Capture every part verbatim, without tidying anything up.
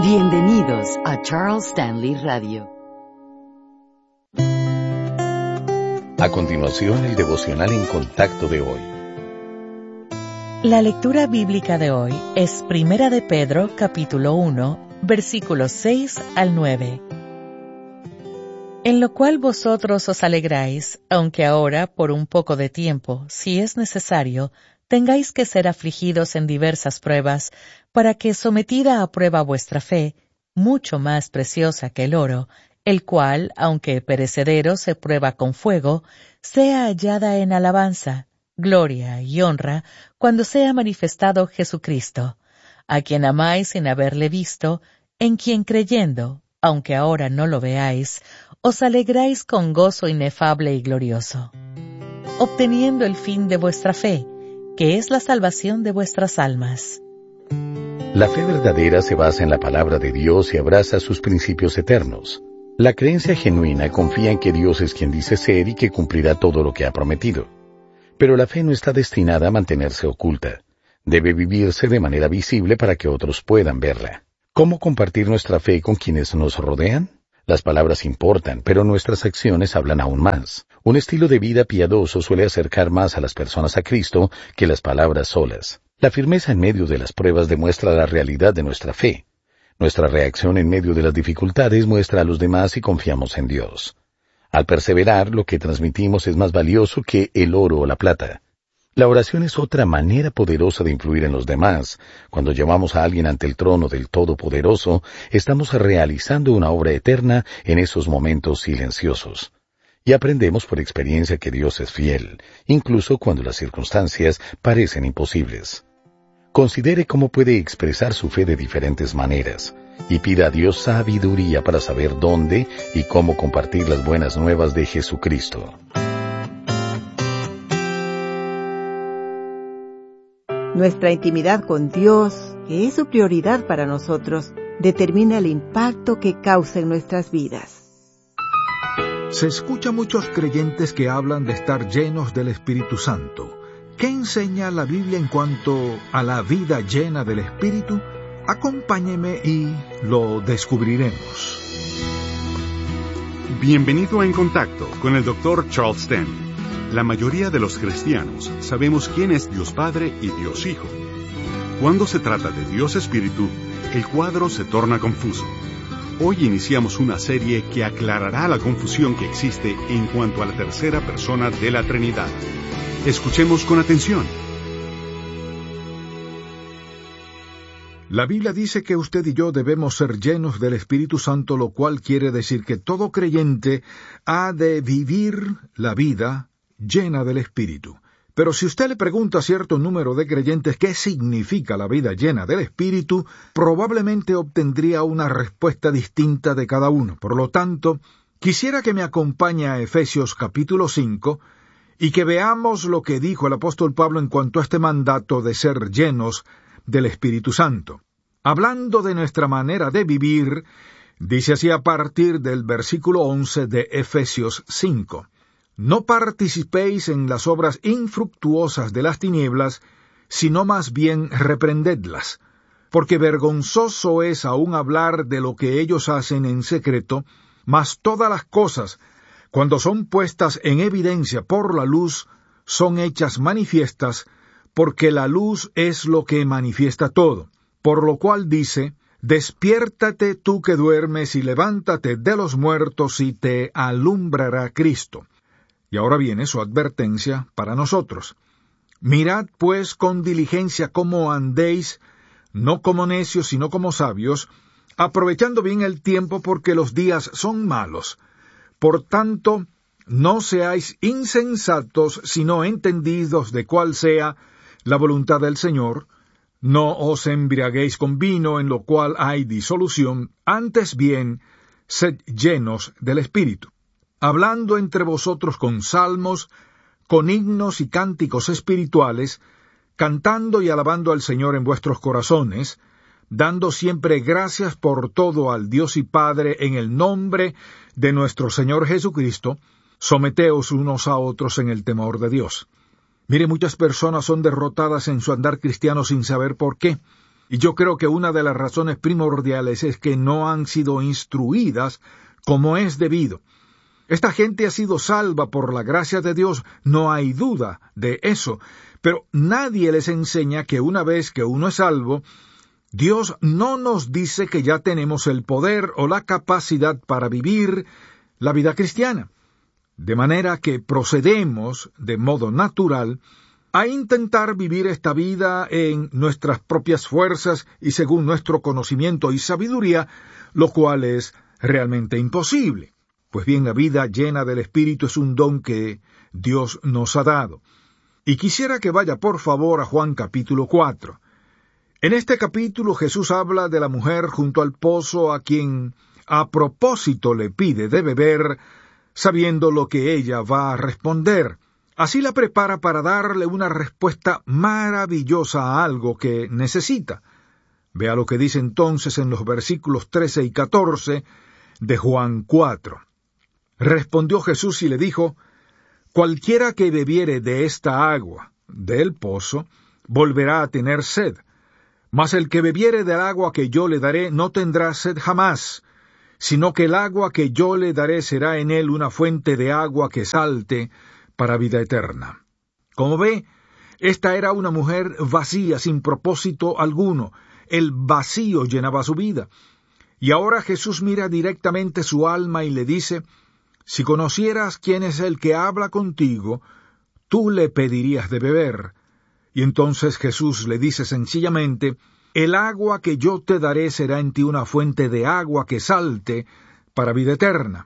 Bienvenidos a Charles Stanley Radio. A continuación, el devocional en contacto de hoy. La lectura bíblica de hoy es Primera de Pedro, capítulo uno, versículos seis al nueve. En lo cual vosotros os alegráis, aunque ahora, por un poco de tiempo, si es necesario, tengáis que ser afligidos en diversas pruebas, para que, sometida a prueba vuestra fe, mucho más preciosa que el oro, el cual, aunque perecedero se prueba con fuego, sea hallada en alabanza, gloria y honra, cuando sea manifestado Jesucristo, a quien amáis sin haberle visto, en quien creyendo, aunque ahora no lo veáis, os alegráis con gozo inefable y glorioso, obteniendo el fin de vuestra fe, que es la salvación de vuestras almas. La fe verdadera se basa en la palabra de Dios y abraza sus principios eternos. La creencia genuina confía en que Dios es quien dice ser y que cumplirá todo lo que ha prometido. Pero la fe no está destinada a mantenerse oculta. Debe vivirse de manera visible para que otros puedan verla. ¿Cómo compartir nuestra fe con quienes nos rodean? Las palabras importan, pero nuestras acciones hablan aún más. Un estilo de vida piadoso suele acercar más a las personas a Cristo que las palabras solas. La firmeza en medio de las pruebas demuestra la realidad de nuestra fe. Nuestra reacción en medio de las dificultades muestra a los demás si confiamos en Dios. Al perseverar, lo que transmitimos es más valioso que el oro o la plata. La oración es otra manera poderosa de influir en los demás. Cuando llevamos a alguien ante el trono del Todopoderoso, estamos realizando una obra eterna en esos momentos silenciosos. Y aprendemos por experiencia que Dios es fiel, incluso cuando las circunstancias parecen imposibles. Considere cómo puede expresar su fe de diferentes maneras, y pida a Dios sabiduría para saber dónde y cómo compartir las buenas nuevas de Jesucristo. Nuestra intimidad con Dios, que es su prioridad para nosotros, determina el impacto que causa en nuestras vidas. Se escucha muchos creyentes que hablan de estar llenos del Espíritu Santo. ¿Qué enseña la Biblia en cuanto a la vida llena del Espíritu? Acompáñeme y lo descubriremos. Bienvenido a En Contacto con el doctor Charles Stanley. La mayoría de los cristianos sabemos quién es Dios Padre y Dios Hijo. Cuando se trata de Dios Espíritu, el cuadro se torna confuso. Hoy iniciamos una serie que aclarará la confusión que existe en cuanto a la tercera persona de la Trinidad. Escuchemos con atención. La Biblia dice que usted y yo debemos ser llenos del Espíritu Santo, lo cual quiere decir que todo creyente ha de vivir la vida llena del Espíritu. Pero si usted le pregunta a cierto número de creyentes qué significa la vida llena del Espíritu, probablemente obtendría una respuesta distinta de cada uno. Por lo tanto, quisiera que me acompañe a Efesios capítulo cinco y que veamos lo que dijo el apóstol Pablo en cuanto a este mandato de ser llenos del Espíritu Santo. Hablando de nuestra manera de vivir, dice así a partir del versículo once de Efesios cinco. No participéis en las obras infructuosas de las tinieblas, sino más bien reprendedlas, porque vergonzoso es aún hablar de lo que ellos hacen en secreto, mas todas las cosas, cuando son puestas en evidencia por la luz, son hechas manifiestas, porque la luz es lo que manifiesta todo. Por lo cual dice, despiértate tú que duermes y levántate de los muertos y te alumbrará Cristo. Y ahora viene su advertencia para nosotros. Mirad pues con diligencia cómo andéis, no como necios, sino como sabios, aprovechando bien el tiempo porque los días son malos. Por tanto, no seáis insensatos, sino entendidos de cuál sea la voluntad del Señor. No os embriaguéis con vino, en lo cual hay disolución, antes bien, sed llenos del Espíritu, hablando entre vosotros con salmos, con himnos y cánticos espirituales, cantando y alabando al Señor en vuestros corazones, dando siempre gracias por todo al Dios y Padre en el nombre de nuestro Señor Jesucristo. Someteos unos a otros en el temor de Dios. Mire, muchas personas son derrotadas en su andar cristiano sin saber por qué. Y yo creo que una de las razones primordiales es que no han sido instruidas como es debido. Esta gente ha sido salva por la gracia de Dios, no hay duda de eso, pero nadie les enseña que una vez que uno es salvo, Dios no nos dice que ya tenemos el poder o la capacidad para vivir la vida cristiana. De manera que procedemos, de modo natural, a intentar vivir esta vida en nuestras propias fuerzas y según nuestro conocimiento y sabiduría, lo cual es realmente imposible. Pues bien, la vida llena del Espíritu es un don que Dios nos ha dado. Y quisiera que vaya por favor a Juan capítulo cuatro. En este capítulo Jesús habla de la mujer junto al pozo a quien a propósito le pide de beber, sabiendo lo que ella va a responder. Así la prepara para darle una respuesta maravillosa a algo que necesita. Vea lo que dice entonces en los versículos trece y catorce de Juan cuatro. Respondió Jesús y le dijo: Cualquiera que bebiere de esta agua, del pozo, volverá a tener sed. Mas el que bebiere del agua que yo le daré no tendrá sed jamás, sino que el agua que yo le daré será en él una fuente de agua que salte para vida eterna. Como ve, esta era una mujer vacía, sin propósito alguno. El vacío llenaba su vida. Y ahora Jesús mira directamente su alma y le dice: si conocieras quién es el que habla contigo, tú le pedirías de beber. Y entonces Jesús le dice sencillamente: el agua que yo te daré será en ti una fuente de agua que salte para vida eterna.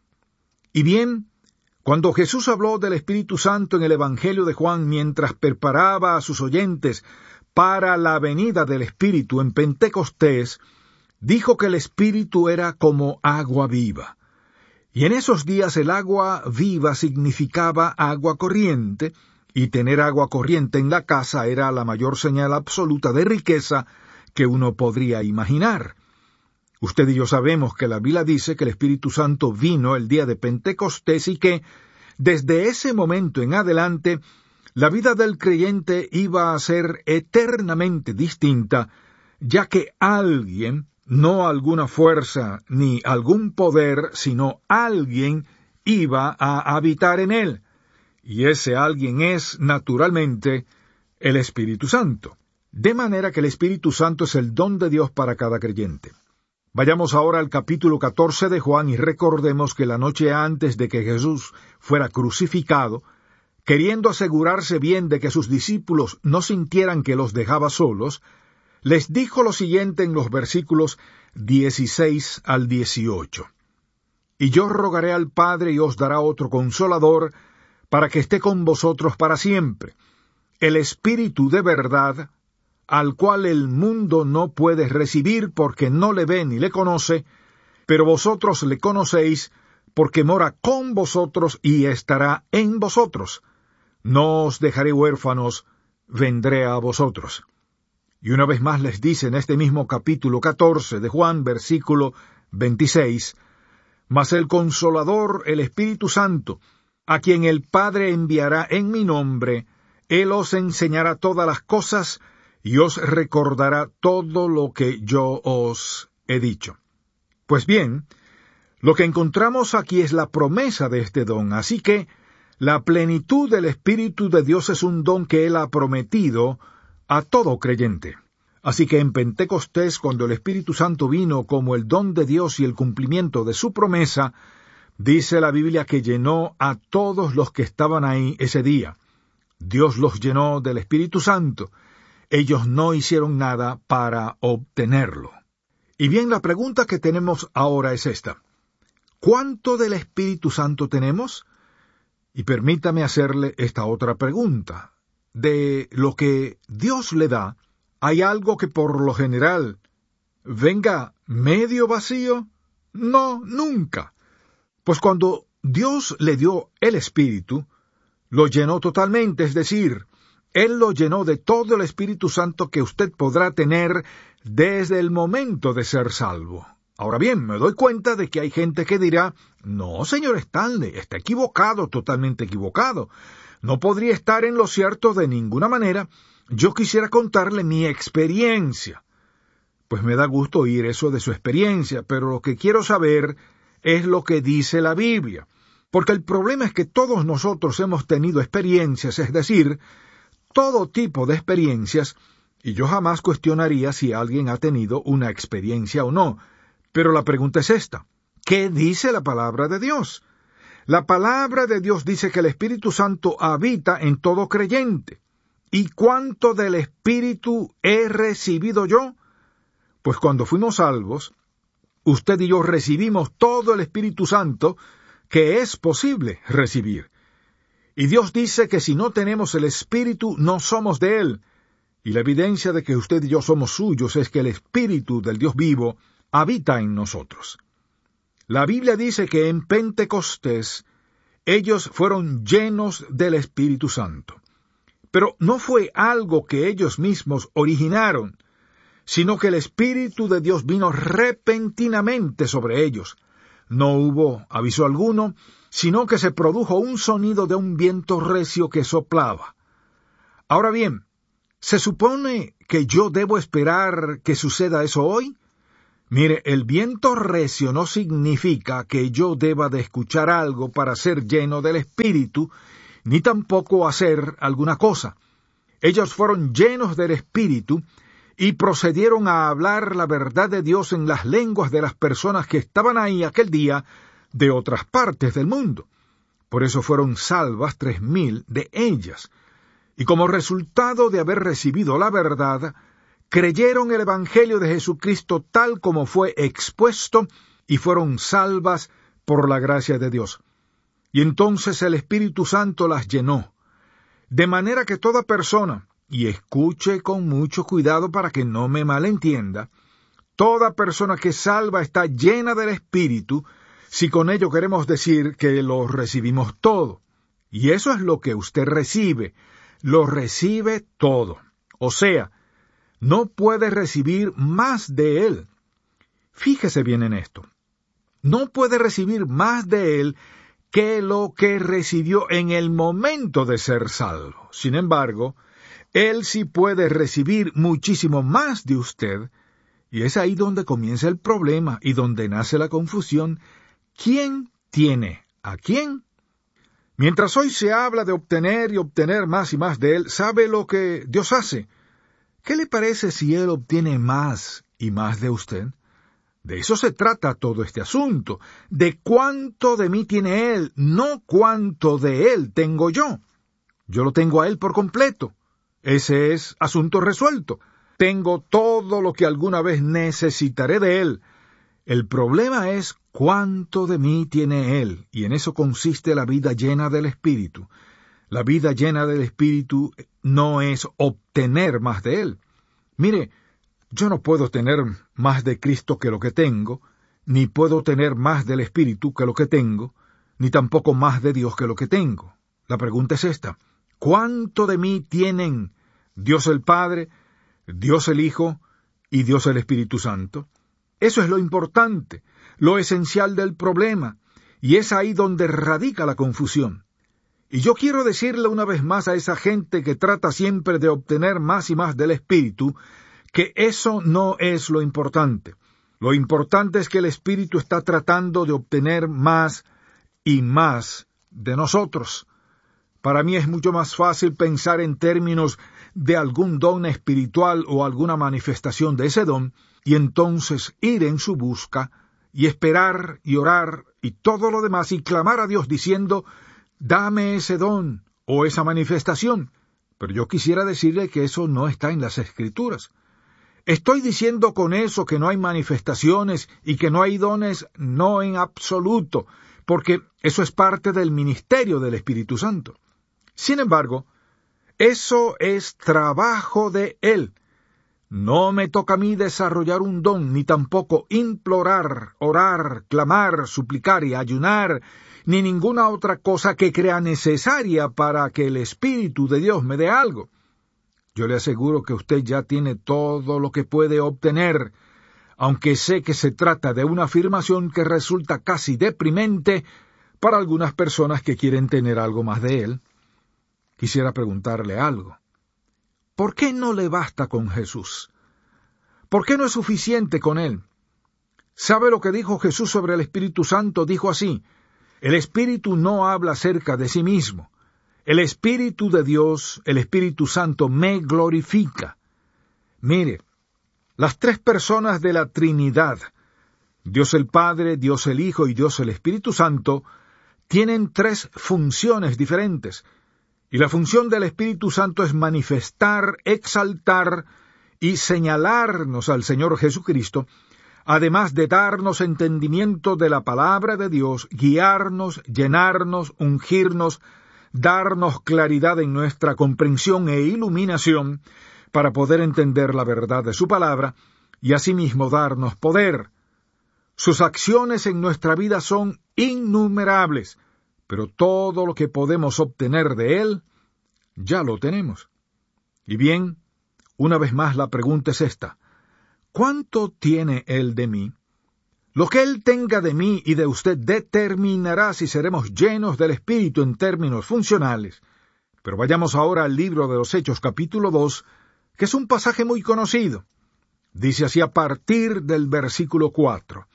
Y bien, cuando Jesús habló del Espíritu Santo en el Evangelio de Juan mientras preparaba a sus oyentes para la venida del Espíritu en Pentecostés, dijo que el Espíritu era como agua viva. Y en esos días el agua viva significaba agua corriente, y tener agua corriente en la casa era la mayor señal absoluta de riqueza que uno podría imaginar. Usted y yo sabemos que la Biblia dice que el Espíritu Santo vino el día de Pentecostés y que, desde ese momento en adelante, la vida del creyente iba a ser eternamente distinta, ya que alguien, no alguna fuerza ni algún poder, sino alguien, iba a habitar en él. Y ese alguien es, naturalmente, el Espíritu Santo. De manera que el Espíritu Santo es el don de Dios para cada creyente. Vayamos ahora al capítulo catorce de Juan y recordemos que la noche antes de que Jesús fuera crucificado, queriendo asegurarse bien de que sus discípulos no sintieran que los dejaba solos, les dijo lo siguiente en los versículos dieciséis al dieciocho. Y yo rogaré al Padre y os dará otro Consolador, para que esté con vosotros para siempre, el Espíritu de verdad, al cual el mundo no puede recibir porque no le ve ni le conoce, pero vosotros le conocéis, porque mora con vosotros y estará en vosotros. No os dejaré huérfanos, vendré a vosotros. Y una vez más les dice en este mismo capítulo catorce de Juan, versículo veintiséis, Mas el Consolador, el Espíritu Santo, a quien el Padre enviará en mi nombre, Él os enseñará todas las cosas y os recordará todo lo que yo os he dicho. Pues bien, lo que encontramos aquí es la promesa de este don, así que la plenitud del Espíritu de Dios es un don que Él ha prometido a todo creyente. Así que en Pentecostés, cuando el Espíritu Santo vino como el don de Dios y el cumplimiento de su promesa, dice la Biblia que llenó a todos los que estaban ahí ese día. Dios los llenó del Espíritu Santo. Ellos no hicieron nada para obtenerlo. Y bien, la pregunta que tenemos ahora es esta: ¿cuánto del Espíritu Santo tenemos? Y permítame hacerle esta otra pregunta. De lo que Dios le da, ¿hay algo que por lo general venga medio vacío? No, nunca. Pues cuando Dios le dio el Espíritu, lo llenó totalmente, es decir, Él lo llenó de todo el Espíritu Santo que usted podrá tener desde el momento de ser salvo. Ahora bien, me doy cuenta de que hay gente que dirá: no, señor Stanley, está equivocado, totalmente equivocado. No podría estar en lo cierto de ninguna manera. Yo quisiera contarle mi experiencia. Pues me da gusto oír eso de su experiencia, pero lo que quiero saber es lo que dice la Biblia. Porque el problema es que todos nosotros hemos tenido experiencias, es decir, todo tipo de experiencias, y yo jamás cuestionaría si alguien ha tenido una experiencia o no. Pero la pregunta es esta: ¿qué dice la palabra de Dios? La palabra de Dios dice que el Espíritu Santo habita en todo creyente. ¿Y cuánto del Espíritu he recibido yo? Pues cuando fuimos salvos, usted y yo recibimos todo el Espíritu Santo que es posible recibir. Y Dios dice que si no tenemos el Espíritu, no somos de Él. Y la evidencia de que usted y yo somos suyos es que el Espíritu del Dios vivo habita en nosotros. La Biblia dice que en Pentecostés ellos fueron llenos del Espíritu Santo. Pero no fue algo que ellos mismos originaron, sino que el Espíritu de Dios vino repentinamente sobre ellos. No hubo aviso alguno, sino que se produjo un sonido de un viento recio que soplaba. Ahora bien, ¿se supone que yo debo esperar que suceda eso hoy? Mire, el viento recio no significa que yo deba de escuchar algo para ser lleno del Espíritu, ni tampoco hacer alguna cosa. Ellos fueron llenos del Espíritu y procedieron a hablar la verdad de Dios en las lenguas de las personas que estaban ahí aquel día de otras partes del mundo. Por eso fueron salvas tres mil de ellas. Y como resultado de haber recibido la verdad, creyeron el Evangelio de Jesucristo tal como fue expuesto y fueron salvas por la gracia de Dios. Y entonces el Espíritu Santo las llenó. De manera que toda persona, y escuche con mucho cuidado para que no me malentienda, toda persona que salva está llena del Espíritu, si con ello queremos decir que lo recibimos todo. Y eso es lo que usted recibe, lo recibe todo. O sea, no puede recibir más de Él. Fíjese bien en esto. No puede recibir más de Él que lo que recibió en el momento de ser salvo. Sin embargo, Él sí puede recibir muchísimo más de usted, y es ahí donde comienza el problema y donde nace la confusión. ¿Quién tiene a quién? Mientras hoy se habla de obtener y obtener más y más de Él, ¿sabe lo que Dios hace? ¿Qué le parece si Él obtiene más y más de usted? De eso se trata todo este asunto, de cuánto de mí tiene Él, no cuánto de Él tengo yo. Yo lo tengo a Él por completo. Ese es asunto resuelto. Tengo todo lo que alguna vez necesitaré de Él. El problema es cuánto de mí tiene Él, y en eso consiste la vida llena del Espíritu. La vida llena del Espíritu no es obtener más de Él. Mire, yo no puedo tener más de Cristo que lo que tengo, ni puedo tener más del Espíritu que lo que tengo, ni tampoco más de Dios que lo que tengo. La pregunta es esta: ¿cuánto de mí tienen Dios el Padre, Dios el Hijo y Dios el Espíritu Santo? Eso es lo importante, lo esencial del problema, y es ahí donde radica la confusión. Y yo quiero decirle una vez más a esa gente que trata siempre de obtener más y más del Espíritu, que eso no es lo importante. Lo importante es que el Espíritu está tratando de obtener más y más de nosotros. Para mí es mucho más fácil pensar en términos de algún don espiritual o alguna manifestación de ese don, y entonces ir en su busca, y esperar y orar y todo lo demás, y clamar a Dios diciendo: dame ese don o esa manifestación. Pero yo quisiera decirle que eso no está en las Escrituras. ¿Estoy diciendo con eso que no hay manifestaciones y que no hay dones? No, en absoluto, porque eso es parte del ministerio del Espíritu Santo. Sin embargo, eso es trabajo de Él. No me toca a mí desarrollar un don, ni tampoco implorar, orar, clamar, suplicar y ayunar, ni ninguna otra cosa que crea necesaria para que el Espíritu de Dios me dé algo. Yo le aseguro que usted ya tiene todo lo que puede obtener, aunque sé que se trata de una afirmación que resulta casi deprimente para algunas personas que quieren tener algo más de Él. Quisiera preguntarle algo. ¿Por qué no le basta con Jesús? ¿Por qué no es suficiente con él? ¿Sabe lo que dijo Jesús sobre el Espíritu Santo? Dijo así: el Espíritu no habla acerca de sí mismo. El Espíritu de Dios, el Espíritu Santo, me glorifica. Mire, las tres personas de la Trinidad, Dios el Padre, Dios el Hijo y Dios el Espíritu Santo, tienen tres funciones diferentes. Y la función del Espíritu Santo es manifestar, exaltar y señalarnos al Señor Jesucristo, además de darnos entendimiento de la palabra de Dios, guiarnos, llenarnos, ungirnos, darnos claridad en nuestra comprensión e iluminación para poder entender la verdad de su palabra y asimismo darnos poder. Sus acciones en nuestra vida son innumerables, pero todo lo que podemos obtener de Él, ya lo tenemos. Y bien, una vez más la pregunta es esta: ¿cuánto tiene Él de mí? Lo que Él tenga de mí y de usted determinará si seremos llenos del Espíritu en términos funcionales. Pero vayamos ahora al libro de los Hechos capítulo dos, que es un pasaje muy conocido. Dice así a partir del versículo cuatro.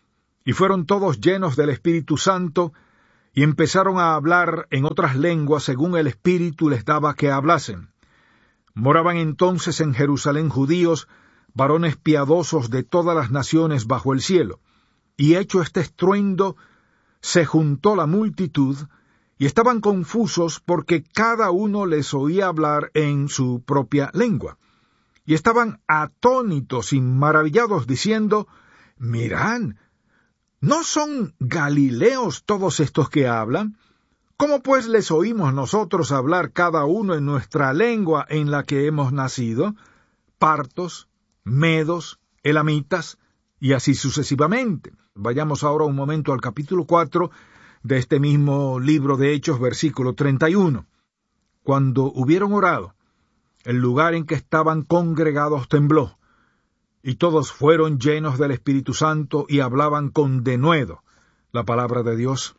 Y fueron todos llenos del Espíritu Santo, y empezaron a hablar en otras lenguas según el Espíritu les daba que hablasen. Moraban entonces en Jerusalén judíos, varones piadosos de todas las naciones bajo el cielo. Y hecho este estruendo, se juntó la multitud, y estaban confusos porque cada uno les oía hablar en su propia lengua. Y estaban atónitos y maravillados, diciendo: mirad, ¿no son galileos todos estos que hablan? ¿Cómo pues les oímos nosotros hablar cada uno en nuestra lengua en la que hemos nacido? Partos, medos, elamitas, y así sucesivamente. Vayamos ahora un momento al capítulo cuatro de este mismo libro de Hechos, versículo treinta y uno. Cuando hubieron orado, el lugar en que estaban congregados tembló, y todos fueron llenos del Espíritu Santo y hablaban con denuedo la palabra de Dios.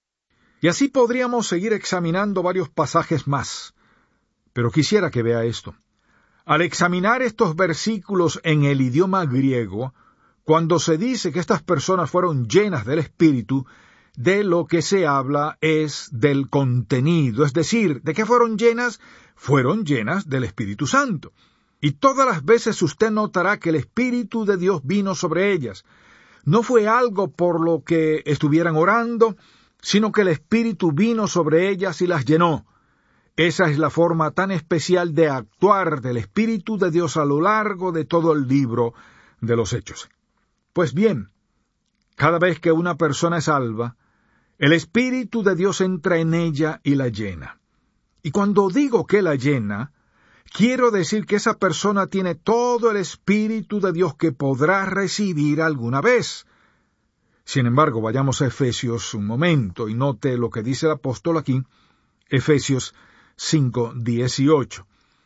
Y así podríamos seguir examinando varios pasajes más, pero quisiera que vea esto. Al examinar estos versículos en el idioma griego, cuando se dice que estas personas fueron llenas del Espíritu, de lo que se habla es del contenido, es decir, ¿de qué fueron llenas? Fueron llenas del Espíritu Santo. Y todas las veces usted notará que el Espíritu de Dios vino sobre ellas. No fue algo por lo que estuvieran orando, sino que el Espíritu vino sobre ellas y las llenó. Esa es la forma tan especial de actuar del Espíritu de Dios a lo largo de todo el libro de los Hechos. Pues bien, cada vez que una persona es salva, el Espíritu de Dios entra en ella y la llena. Y cuando digo que la llena, quiero decir que esa persona tiene todo el Espíritu de Dios que podrá recibir alguna vez. Sin embargo, vayamos a Efesios un momento y note lo que dice el apóstol aquí, Efesios cinco dieciocho.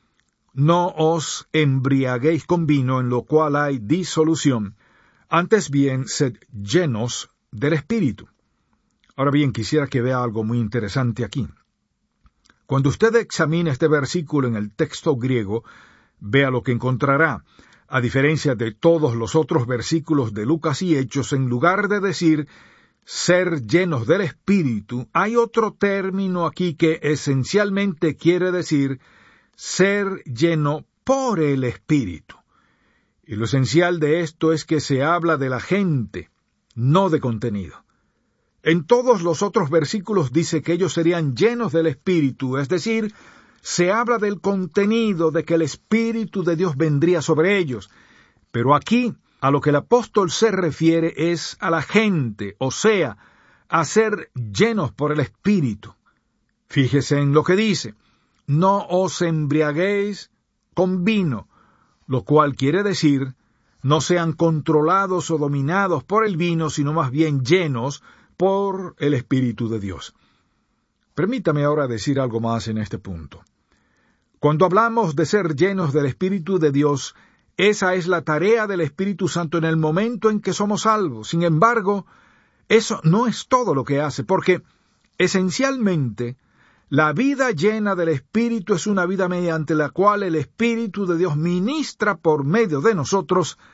No os embriaguéis con vino en lo cual hay disolución, antes bien sed llenos del Espíritu. Ahora bien, quisiera que vea algo muy interesante aquí. Cuando usted examine este versículo en el texto griego, vea lo que encontrará. A diferencia de todos los otros versículos de Lucas y Hechos, en lugar de decir ser llenos del Espíritu, hay otro término aquí que esencialmente quiere decir ser lleno por el Espíritu. Y lo esencial de esto es que se habla de la gente, no de contenido. En todos los otros versículos dice que ellos serían llenos del Espíritu, es decir, se habla del contenido, de que el Espíritu de Dios vendría sobre ellos. Pero aquí, a lo que el apóstol se refiere es a la gente, o sea, a ser llenos por el Espíritu. Fíjese en lo que dice: no os embriaguéis con vino, lo cual quiere decir, no sean controlados o dominados por el vino, sino más bien llenos por el Espíritu de Dios. Permítame ahora decir algo más en este punto. Cuando hablamos de ser llenos del Espíritu de Dios, esa es la tarea del Espíritu Santo en el momento en que somos salvos. Sin embargo, eso no es todo lo que hace, porque esencialmente la vida llena del Espíritu es una vida mediante la cual el Espíritu de Dios ministra por medio de nosotros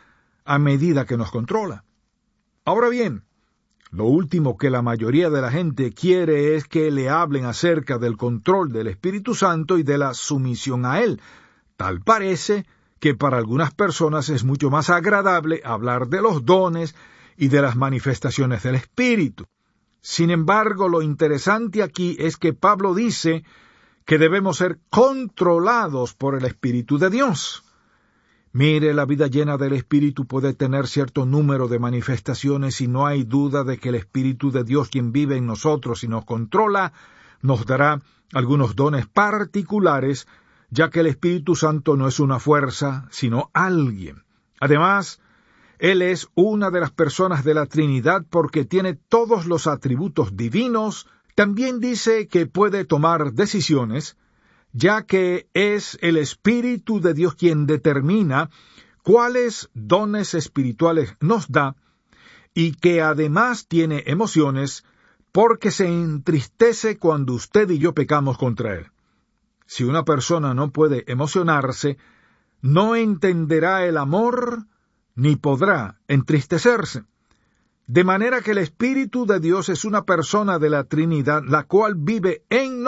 a medida que nos controla. Ahora bien, lo último que la mayoría de la gente quiere es que le hablen acerca del control del Espíritu Santo y de la sumisión a Él. Tal parece que para algunas personas es mucho más agradable hablar de los dones y de las manifestaciones del Espíritu. Sin embargo, lo interesante aquí es que Pablo dice que debemos ser controlados por el Espíritu de Dios. Mire, la vida llena del Espíritu puede tener cierto número de manifestaciones y no hay duda de que el Espíritu de Dios, quien vive en nosotros y nos controla, nos dará algunos dones particulares, ya que el Espíritu Santo no es una fuerza, sino alguien. Además, Él es una de las personas de la Trinidad porque tiene todos los atributos divinos. También dice que puede tomar decisiones, ya que es el Espíritu de Dios quien determina cuáles dones espirituales nos da, y que además tiene emociones porque se entristece cuando usted y yo pecamos contra Él. Si una persona no puede emocionarse, no entenderá el amor ni podrá entristecerse. De manera que el Espíritu de Dios es una persona de la Trinidad, la cual vive en